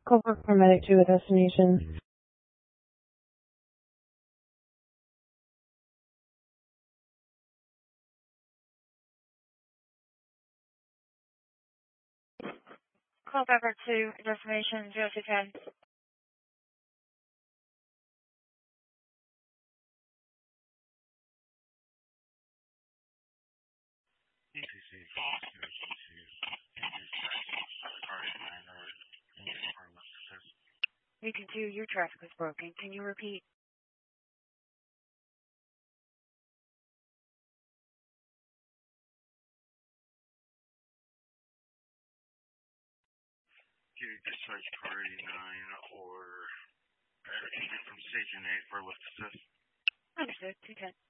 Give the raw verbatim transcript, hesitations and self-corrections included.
Call for paramedic to a destination. Call Pepper to destination zero two ten. Beacon two, your traffic was broken. Can you repeat? You discharge car eighty-nine or exit from station eight for lift assist. Understood, two ten.